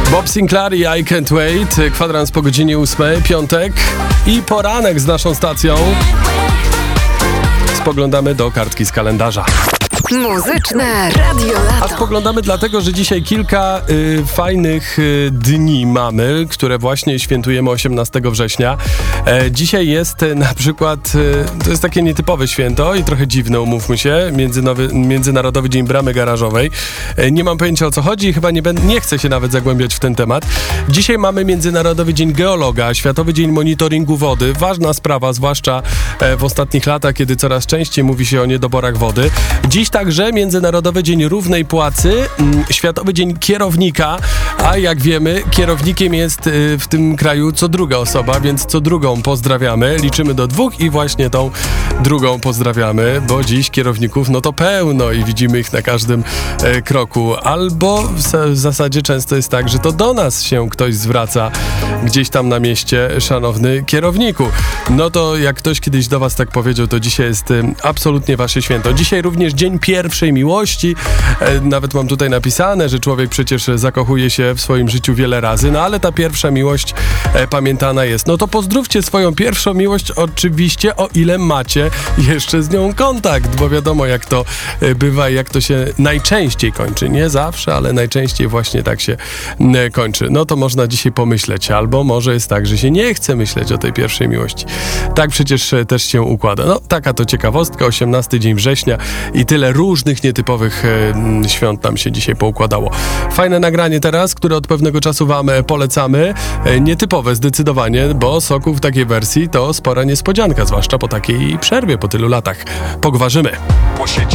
Bob Sinclair i I Can't Wait. Kwadrans po godzinie 8, piątek i poranek z naszą stacją. Spoglądamy do kartki z kalendarza. Muzyczne Radio Lato. A spoglądamy dlatego, że dzisiaj kilka fajnych dni mamy, które właśnie świętujemy 18 września. Dzisiaj jest na przykład, to jest takie nietypowe święto i trochę dziwne, umówmy się, Międzynarodowy Dzień Bramy Garażowej. Nie mam pojęcia, o co chodzi i chyba nie chcę się nawet zagłębiać w ten temat. Dzisiaj mamy Międzynarodowy Dzień Geologa, Światowy Dzień Monitoringu Wody. Ważna sprawa, zwłaszcza w ostatnich latach, kiedy coraz częściej mówi się o niedoborach wody. Dziś także Międzynarodowy Dzień Równej Płacy, Światowy Dzień Kierownika, a jak wiemy, kierownikiem jest w tym kraju co druga osoba, więc co drugą pozdrawiamy. Liczymy do 2 i właśnie tą drugą pozdrawiamy, bo dziś kierowników no to pełno i widzimy ich na każdym kroku. Albo w zasadzie często jest tak, że to do nas się ktoś zwraca gdzieś tam na mieście, szanowny kierowniku. No to jak ktoś kiedyś do was tak powiedział, to dzisiaj jest absolutnie wasze święto. Dzisiaj również Dzień Pierwszej Miłości. Nawet mam tutaj napisane, że człowiek przecież zakochuje się w swoim życiu wiele razy, no ale ta pierwsza miłość pamiętana jest. No to pozdrówcie swoją pierwszą miłość oczywiście, o ile macie jeszcze z nią kontakt, bo wiadomo jak to bywa i jak to się najczęściej kończy. Nie zawsze, ale najczęściej właśnie tak się kończy. No to można dzisiaj pomyśleć, albo może jest tak, że się nie chce myśleć o tej pierwszej miłości. Tak przecież też się układa. No taka to ciekawostka, 18 dzień września i tyle różnych nietypowych świąt nam się dzisiaj poukładało. Fajne nagranie teraz, które od pewnego czasu wam polecamy. Nietypowe zdecydowanie, bo Soku w takiej wersji to spora niespodzianka, zwłaszcza po takiej przerwie, po tylu latach. Pogwarzymy.